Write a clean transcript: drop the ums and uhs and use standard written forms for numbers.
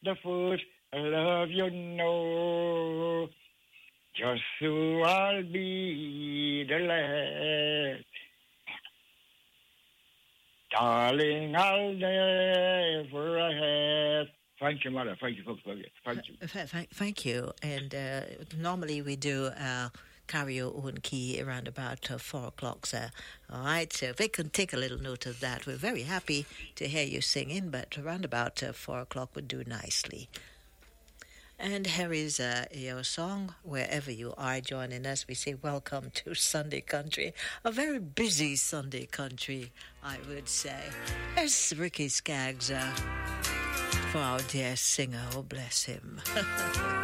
the first love you know. Just so I'll be the last. Darling, I'll never have. Thank you, mother. Thank you, folks. Thank you. Thank you. And normally we do karaoke on key around about 4 o'clock, sir. All right, so if they can take a little note of that, we're very happy to hear you singing, but around about 4 o'clock would do nicely. And here is your song, wherever you are joining us. We say welcome to Sunday Country, a very busy Sunday country, I would say. There's Ricky Skaggs for our dear singer, oh bless him.